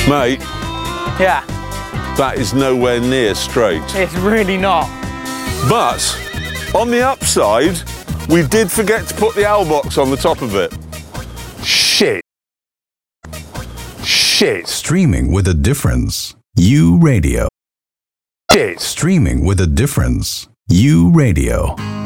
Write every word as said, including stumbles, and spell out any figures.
Mate, Yeah, that is nowhere near straight. it's really not. But on the upside, we did forget to put the owl box on the top of it. Shit. Shit. Streaming with a difference. U Radio. Shit. Streaming with a difference. U Radio.